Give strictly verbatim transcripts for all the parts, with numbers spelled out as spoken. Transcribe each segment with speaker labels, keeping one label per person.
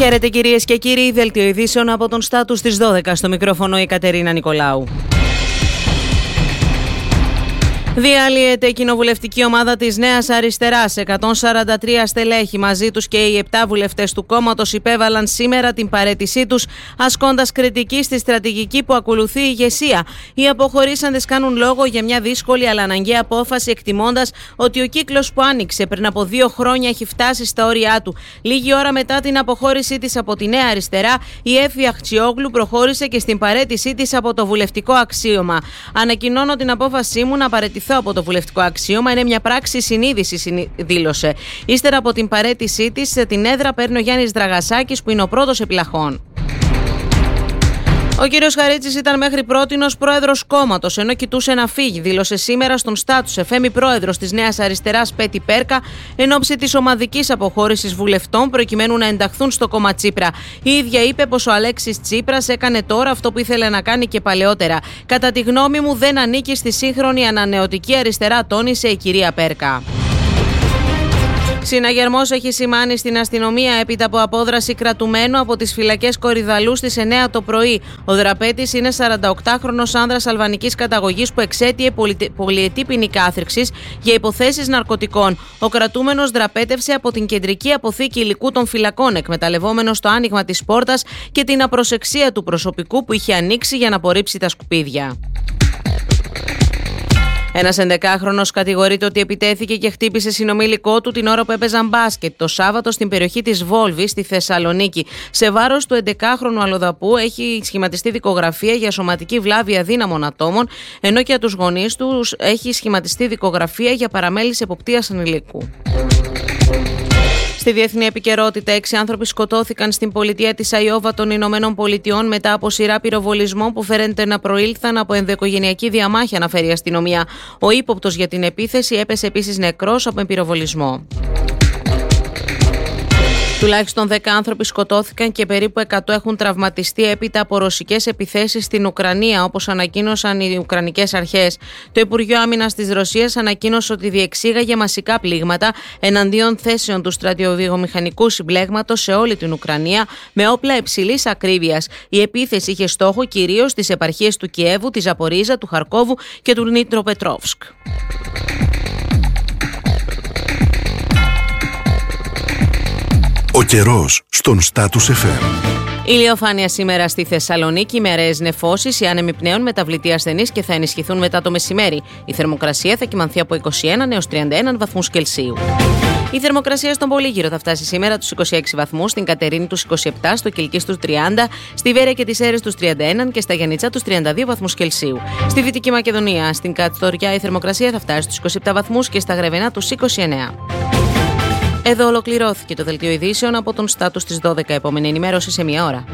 Speaker 1: Χαίρετε κυρίες και κύριοι, δελτίο ειδήσεων από τον Στάτους της δώδεκα, στο μικρόφωνο η Κατερίνα Νικολάου. Διαλύεται η κοινοβουλευτική ομάδα της Νέας Αριστεράς. εκατόν σαράντα τρία στελέχη μαζί τους και οι επτά βουλευτές του κόμματος υπέβαλαν σήμερα την παραίτησή τους, ασκώντας κριτική στη στρατηγική που ακολουθεί η ηγεσία. Οι αποχωρήσαντες κάνουν λόγο για μια δύσκολη αλλά αναγκαία απόφαση, εκτιμώντας ότι ο κύκλος που άνοιξε πριν από δύο χρόνια έχει φτάσει στα όρια του. Λίγη ώρα μετά την αποχώρησή της από τη Νέα Αριστερά, η Εύη Αχτσιόγλου προχώρησε και στην παραίτησή της από το βουλευτικό αξίωμα. Ανακοινώνω την απόφασή μου να παραιτηθώ από το βουλευτικό αξίωμα. Είναι μια πράξη συνείδηση, δήλωσε. Ύστερα από την παραίτησή της, την έδρα παίρνει ο Γιάννης Δραγασάκης, που είναι ο πρώτος επιλαχών. Ο κύριος Χαρίτσης ήταν μέχρι πρότινος πρόεδρος κόμματος, ενώ κοιτούσε να φύγει, δήλωσε σήμερα στον Στάτους εφ εμ η πρόεδρος της Νέας Αριστεράς Πέτη Πέρκα, εν ώψη της ομαδικής αποχώρησης βουλευτών προκειμένου να ενταχθούν στο κόμμα Τσίπρα. Η ίδια είπε πως ο Αλέξης Τσίπρας έκανε τώρα αυτό που ήθελε να κάνει και παλαιότερα. Κατά τη γνώμη μου, δεν ανήκει στη σύγχρονη ανανεωτική αριστερά, τόνισε η κυρία Πέρκα. Συναγερμός έχει σημάνει στην αστυνομία έπειτα από απόδραση κρατουμένου από τις φυλακές Κορυδαλού στις εννιά το πρωί. Ο δραπέτης είναι σαρανταοκτάχρονος άνδρας αλβανικής καταγωγής που εξέτειε πολυετή ποινή κάθριξης για υποθέσεις ναρκωτικών. Ο κρατούμενος δραπέτευσε από την κεντρική αποθήκη υλικού των φυλακών, εκμεταλλευόμενος το άνοιγμα της πόρτας και την απροσεξία του προσωπικού που είχε ανοίξει για να απορρίψει τα σκουπίδια. Ένας ενδεκάχρονος κατηγορείται ότι επιτέθηκε και χτύπησε συνομήλικό του την ώρα που έπαιζαν μπάσκετ το Σάββατο στην περιοχή της Βόλβης στη Θεσσαλονίκη. Σε βάρος του ενδεκάχρονου αλλοδαπού έχει σχηματιστεί δικογραφία για σωματική βλάβη αδύναμων ατόμων, ενώ και για τους γονείς τους έχει σχηματιστεί δικογραφία για παραμέληση εποπτείας ανηλίκου. Στη διεθνή επικαιρότητα, έξι άνθρωποι σκοτώθηκαν στην πολιτεία της Αϊόβα των Ηνωμένων Πολιτειών μετά από σειρά πυροβολισμών που φαίνεται να προήλθαν από ενδοοικογενειακή διαμάχη, αναφέρει η αστυνομία. Ο ύποπτος για την επίθεση έπεσε επίσης νεκρός από πυροβολισμό. Τουλάχιστον δέκα άνθρωποι σκοτώθηκαν και περίπου εκατό έχουν τραυματιστεί έπειτα από ρωσικές επιθέσεις στην Ουκρανία, όπως ανακοίνωσαν οι Ουκρανικές αρχές. Το Υπουργείο Άμυνας της Ρωσίας ανακοίνωσε ότι διεξήγαγε μασικά πλήγματα εναντίον θέσεων του στρατιωβιομηχανικού συμπλέγματος σε όλη την Ουκρανία με όπλα υψηλής ακρίβειας. Η επίθεση είχε στόχο κυρίως τις επαρχίες του Κιέβου, της Ζαπορίζα, του Χαρκόβου και του Νιτροπετρόφσκ.
Speaker 2: Ο καιρός στον Στάτους εφ εμ.
Speaker 1: Ηλιοφάνεια σήμερα στη Θεσσαλονίκη, μερές νεφώσεις, οι άνεμοι πνέων μεταβλητοί ασθενείς και θα ενισχυθούν μετά το μεσημέρι. Η θερμοκρασία θα κυμανθεί από είκοσι ένα έως τριάντα ένα βαθμούς Κελσίου. Η θερμοκρασία στον Πολύγυρο θα φτάσει σήμερα τους είκοσι έξι βαθμούς, στην Κατερίνη τους είκοσι επτά, στο Κιλκί στους τριάντα, στη Βέρεια και τις Σέρρες τους τριάντα ένα και στα Γιαννιτσά τους τριάντα δύο βαθμούς Κελσίου. Στη Δυτική Μακεδονία, στην Κατστοριά, η θερμοκρασία θα φτάσει στους είκοσι επτά βαθμούς και στα Γρεβενά τους είκοσι εννέα. Εδώ ολοκληρώθηκε το δελτίο ειδήσεων από τον Στάτους της δώδεκα. Επόμενη ενημέρωση σε μία ώρα.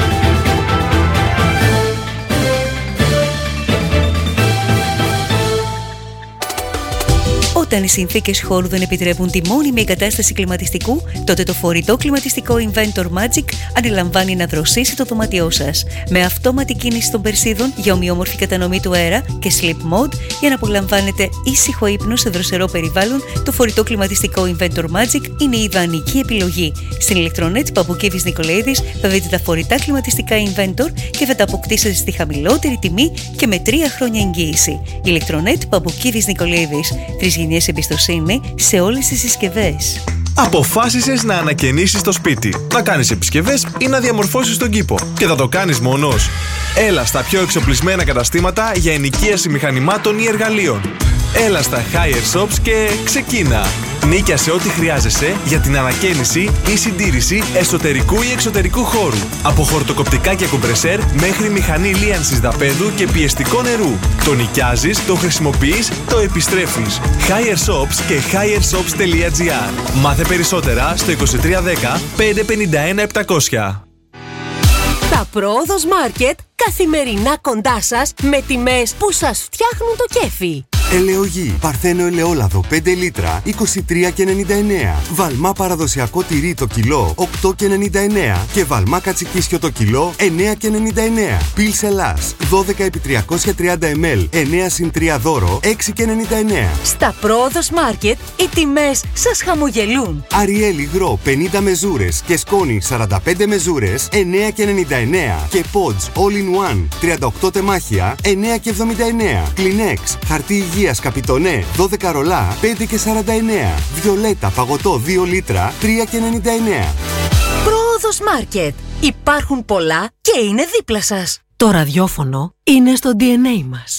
Speaker 3: Όταν οι συνθήκες χώρου δεν επιτρέπουν τη μόνιμη εγκατάσταση κλιματιστικού, τότε το φορητό κλιματιστικό Inventor Magic αντιλαμβάνει να δροσίσει το δωμάτιό σας. Με αυτόματη κίνηση των περσίδων για ομοιόμορφη κατανομή του αέρα και sleep mode για να απολαμβάνετε ήσυχο ύπνο σε δροσερό περιβάλλον, το φορητό κλιματιστικό Inventor Magic είναι η ιδανική επιλογή. Στην Ηλεκτρονέτ Παπουκίδης Νικολαίδης θα δείτε τα φορητά κλιματιστικά Inventor και θα τα αποκτήσετε στη χαμηλότερη τιμή και με τρία χρόνια εγγύηση. Ηλεκτρονέτ Παπουκίδης Νικολαίδης. Τρεις γενιές εμπιστοσύνη σε όλες τις συσκευές.
Speaker 4: Αποφάσισες να ανακαινήσεις το σπίτι, να κάνεις επισκευές ή να διαμορφώσεις τον κήπο και θα το κάνεις μόνος? Έλα στα πιο εξοπλισμένα καταστήματα για ενοικίαση μηχανημάτων ή εργαλείων. Έλα στα Higher Shops και ξεκίνα! Νίκιασε ό,τι χρειάζεσαι για την ανακαίνιση ή συντήρηση εσωτερικού ή εξωτερικού χώρου. Από χορτοκοπτικά και κομπρεσέρ μέχρι μηχανή λίανσης δαπέδου και πιεστικό νερού. Το νοικιάζεις, το χρησιμοποιείς, το επιστρέφεις. Higher Shops και higher shops τελεία gr. Μάθε περισσότερα στο είκοσι τρία δέκα πεντακόσια πενήντα ένα επτακόσια.
Speaker 5: Τα Πρόοδος Μάρκετ καθημερινά κοντά σας με τιμές που σας φτιάχνουν το κέφι. Ελαιογή, Παρθένο ελαιόλαδο πέντε λίτρα, είκοσι τρία και ενενήντα εννέα. Βαλμά παραδοσιακό τυρί το κιλό, οκτώ και ενενήντα εννέα. Και βαλμά κατσικίσιο το κιλό, εννέα και ενενήντα εννέα. Πιλς Ελλάς, δώδεκα επί τριακόσια τριάντα μιλιλίτρα, εννέα συν τρία δώρο, έξι και ενενήντα εννέα.
Speaker 6: Στα Πρόοδος Μάρκετ οι τιμές σας χαμογελούν.
Speaker 5: Αριέλ υγρό πενήντα μεζούρες και σκόνη σαράντα πέντε μεζούρες, εννέα και ενενήντα εννέα. Και Pods All in One, τριάντα οκτώ τεμάχια, εννέα και εβδομήντα εννέα. Kleenex, χαρτί υγείας Καπιτονέ, δώδεκα ρολά, πέντε και σαράντα εννέα. Βιολέτα παγωτό δύο λίτρα, τρία και ενενήντα εννέα.
Speaker 6: Πρόοδος Μάρκετ. Υπάρχουν πολλά και είναι δίπλα σας.
Speaker 7: Το ραδιόφωνο είναι στο ντι εν έι μας.